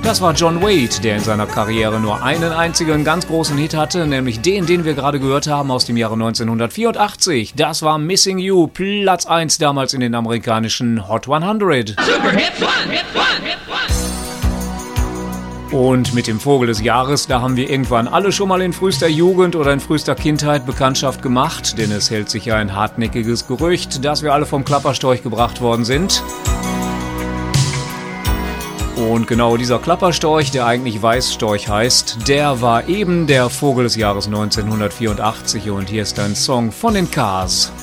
Das war John Waite, der in seiner Karriere nur einen einzigen ganz großen Hit hatte, nämlich den wir gerade gehört haben aus dem Jahre 1984. Das war Missing You, Platz 1 damals in den amerikanischen Hot 100. Super Hit 1. Und mit dem Vogel des Jahres, da haben wir irgendwann alle schon mal in frühester Jugend oder in frühester Kindheit Bekanntschaft gemacht, denn es hält sich ja ein hartnäckiges Gerücht, dass wir alle vom Klapperstorch gebracht worden sind. Und genau dieser Klapperstorch, der eigentlich Weißstorch heißt, der war eben der Vogel des Jahres 1984 und hier ist ein Song von den Cars.